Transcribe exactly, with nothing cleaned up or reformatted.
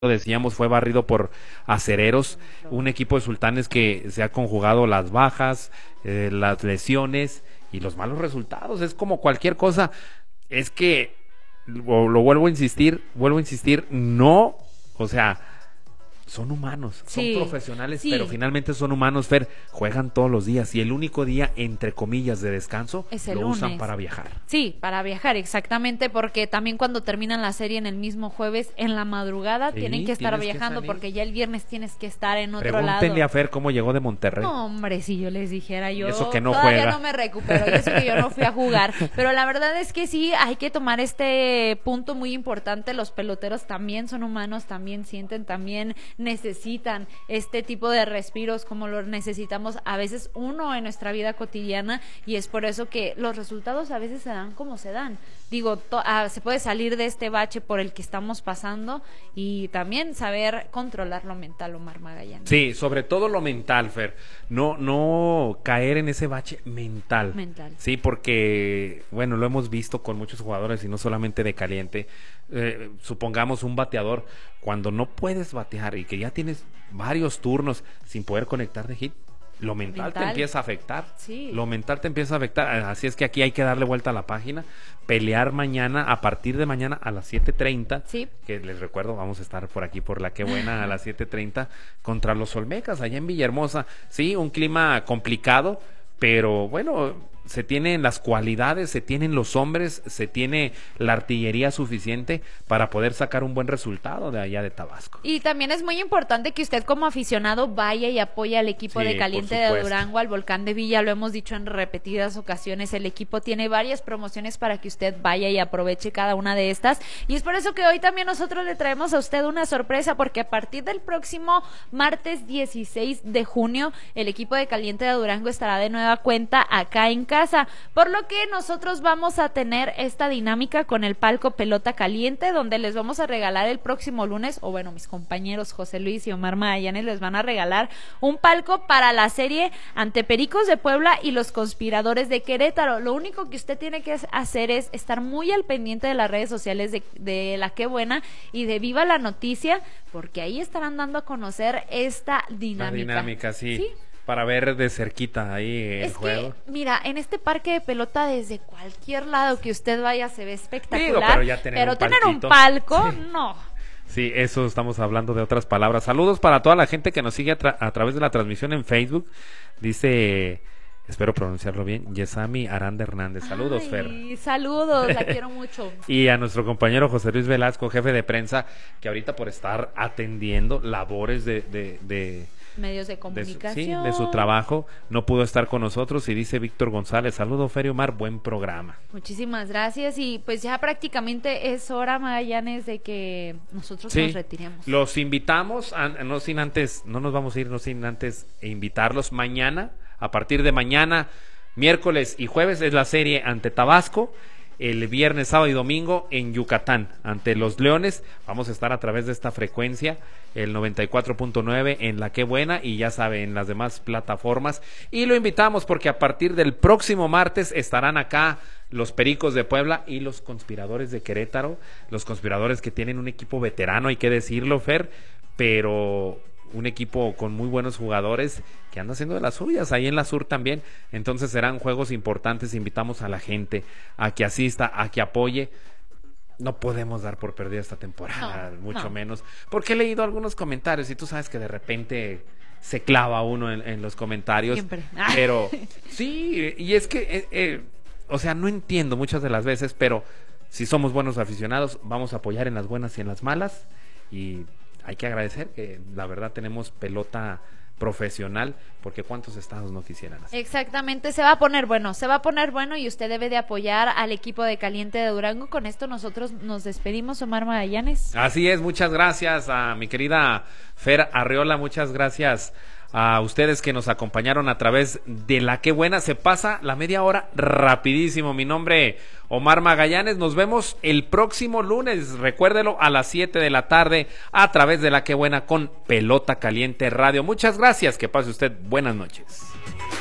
decíamos, fue barrido por Acereros, un equipo de Sultanes que se ha conjugado las bajas, eh, las lesiones y los malos resultados. Es como cualquier cosa, es que lo, lo vuelvo a insistir, vuelvo a insistir, no, o sea, son humanos, sí, son profesionales, sí. pero finalmente son humanos, Fer, juegan todos los días y el único día, entre comillas, de descanso, es el lo lunes. usan para viajar. Sí, para viajar, exactamente, porque también cuando terminan la serie en el mismo jueves, en la madrugada, Sí, tienen que estar tienes que viajando, salir. porque ya el viernes tienes que estar en otro Pregúntenle lado. a Fer cómo llegó de Monterrey. No, hombre, si yo les dijera, yo Y eso que no todavía juega. no me recupero, y eso que yo no fui a jugar, pero la verdad es que sí, hay que tomar este punto muy importante. Los peloteros también son humanos, también sienten, también necesitan este tipo de respiros como lo necesitamos a veces uno en nuestra vida cotidiana, y es por eso que los resultados a veces se dan como se dan. Digo, to- ah, se puede salir de este bache por el que estamos pasando y también saber controlar lo mental, Omar Magallanes. Sí, sobre todo lo mental, Fer. No, no caer en ese bache mental. Mental. Sí, porque, bueno, lo hemos visto con muchos jugadores y no solamente de caliente. Eh, supongamos un bateador, cuando no puedes batear y que ya tienes varios turnos sin poder conectar de hit, lo mental, Mental. te empieza a afectar. Sí. Lo mental te empieza a afectar. Así es que aquí hay que darle vuelta a la página, pelear mañana, a partir de mañana a las siete treinta, Sí. que les recuerdo, vamos a estar por aquí por La Que Buena a las siete treinta contra los Olmecas allá en Villahermosa. Sí, un clima complicado, pero bueno, se tienen las cualidades, se tienen los hombres, se tiene la artillería suficiente para poder sacar un buen resultado de allá de Tabasco. Y también es muy importante que usted como aficionado vaya y apoye al equipo Sí, de por Caliente de supuesto. Durango, al Volcán de Villa. Lo hemos dicho en repetidas ocasiones, el equipo tiene varias promociones para que usted vaya y aproveche cada una de estas, y es por eso que hoy también nosotros le traemos a usted una sorpresa, porque a partir del próximo martes dieciséis de junio el equipo de Caliente de Durango estará de nueva cuenta acá en casa, por lo que nosotros vamos a tener esta dinámica con el palco Pelota Caliente, donde les vamos a regalar el próximo lunes, o bueno, mis compañeros José Luis y Omar Magallanes les van a regalar un palco para la serie ante Pericos de Puebla y los Conspiradores de Querétaro. Lo único que usted tiene que hacer es estar muy al pendiente de las redes sociales de, de La Que Buena y de Viva la Noticia, porque ahí estarán dando a conocer esta dinámica. La dinámica, sí. ¿Sí? Para ver de cerquita ahí el Es juego. que, mira, en este parque de pelota, desde cualquier lado que usted vaya se ve espectacular. Digo, pero ya tener pero un tener un palquito. palco, Sí. no. Sí, eso estamos hablando de otras palabras. Saludos para toda la gente que nos sigue a, tra- a través de la transmisión en Facebook. Dice, espero pronunciarlo bien, Yesami Aranda Hernández. Saludos, Ay, Fer. saludos, la quiero mucho. Y a nuestro compañero José Luis Velasco, jefe de prensa, que ahorita por estar atendiendo labores de... de, de Medios de de su, comunicación. sí, de su trabajo, no pudo estar con nosotros, y dice Víctor González, saludo Fer y Omar, buen programa. Muchísimas gracias, y pues ya prácticamente es hora, Magallanes, de que nosotros Sí, nos retiremos. los invitamos, a, no sin antes, no nos vamos a ir, no sin antes invitarlos mañana, a partir de mañana, miércoles y jueves es la serie ante Tabasco, el viernes, sábado y domingo en Yucatán, ante los Leones. Vamos a estar a través de esta frecuencia, el noventa y cuatro punto nueve en La Que Buena, y ya sabe, en las demás plataformas. Y lo invitamos porque a partir del próximo martes estarán acá los Pericos de Puebla y los Conspiradores de Querétaro, los Conspiradores que tienen un equipo veterano, hay que decirlo, Fer, pero un equipo con muy buenos jugadores que anda haciendo de las suyas, ahí en la Sur también. Entonces serán juegos importantes, invitamos a la gente a que asista, a que apoye. No podemos dar por perdida esta temporada, No, mucho no. menos, porque he leído algunos comentarios y tú sabes que de repente se clava uno en, en los comentarios. Siempre. Pero sí, y es que eh, eh, o sea, no entiendo muchas de las veces, pero si somos buenos aficionados, vamos a apoyar en las buenas y en las malas, y hay que agradecer que la verdad tenemos pelota profesional, porque cuántos estados no quisieran así. Exactamente, se va a poner bueno, se va a poner bueno, y usted debe de apoyar al equipo de Caliente de Durango. Con esto nosotros nos despedimos, Omar Magallanes. Así es, muchas gracias a mi querida Fer Arreola, muchas gracias a ustedes que nos acompañaron a través de La Que Buena. Se pasa la media hora rapidísimo. Mi nombre, Omar Magallanes. Nos vemos el próximo lunes, recuérdelo, a las siete de la tarde a través de La Que Buena con Pelota Caliente Radio. Muchas gracias, que pase usted buenas noches.